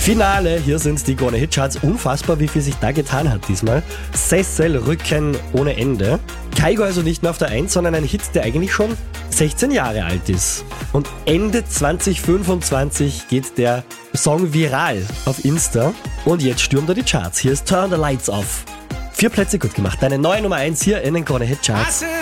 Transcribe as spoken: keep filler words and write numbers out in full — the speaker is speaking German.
Finale, hier sind die Krone Hit Charts. Unfassbar, wie viel sich da getan hat diesmal. Sesselrücken ohne Ende. Kygo also nicht nur auf der eins, sondern ein Hit, der eigentlich schon sechzehn Jahre alt ist. Und Ende zwanzig fünfundzwanzig geht der Song viral auf Insta. Und jetzt stürmt er die Charts. Hier ist Turn the Lights Off. Vier Plätze gut gemacht. Deine neue Nummer eins hier in den Krone Hit Charts.